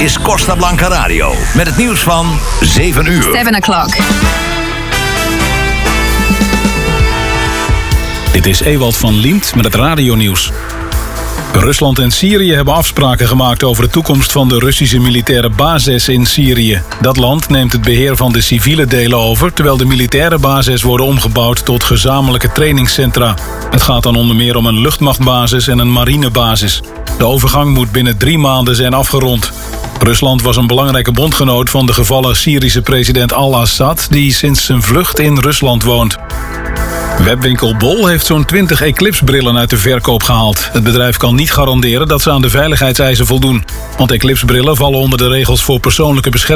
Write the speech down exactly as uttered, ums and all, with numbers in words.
is Costa Blanca Radio. Met het nieuws van zeven uur. seven o'clock. Dit is Ewald van Liemt met het radionieuws. Rusland en Syrië hebben afspraken gemaakt over de toekomst van de Russische militaire bases in Syrië. Dat land neemt het beheer van de civiele delen over, terwijl de militaire bases worden omgebouwd tot gezamenlijke trainingscentra. Het gaat dan onder meer om een luchtmachtbasis en een marinebasis. De overgang moet binnen drie maanden zijn afgerond. Rusland was een belangrijke bondgenoot van de gevallen Syrische president al-Assad, die sinds zijn vlucht in Rusland woont. Webwinkel Bol heeft zo'n twintig Eclipse-brillen uit de verkoop gehaald. Het bedrijf kan niet garanderen dat ze aan de veiligheidseisen voldoen. Want Eclipse-brillen vallen onder de regels voor persoonlijke bescherming.